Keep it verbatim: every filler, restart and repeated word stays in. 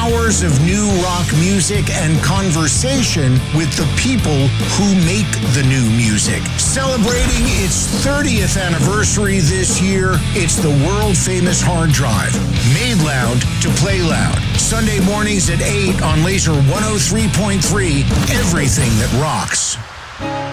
hours of new rock music and conversation with the people who make the new music. Celebrating its thirtieth anniversary this year, it's the world-famous Hard Drive. Made loud to play loud. Sunday mornings at eight on Laser one oh three point three, everything that rocks.